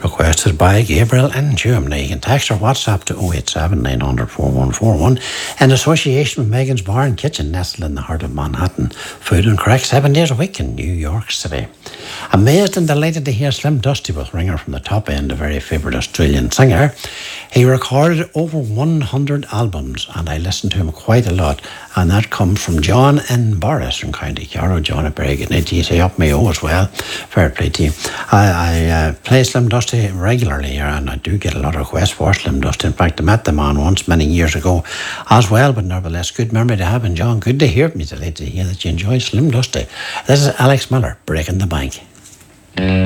requested by Gabriel in Germany. You can text or WhatsApp to 087 900 4141 in association with Megan's Bar and Kitchen, nestled in the heart of Manhattan. Food and correct 7 days a week in New York City. Amazed and delighted to hear Slim Dusty with Ringer from the Top End, a very favourite Australian singer. He recorded over 100 albums and I listened to him quite a lot, and that comes from John in Borris from County Carrow. John, a very good night to you. Say up Mayo as well. Fair play to you. I play Slim Dusty regularly here, and I do get a lot of requests for Slim Dusty. In fact, I met the man once many years ago as well, but nevertheless, good memory to have. And John, good to hear from you. Delighted to hear that you enjoy Slim Dusty. This is Alex Miller, Breaking the Bank.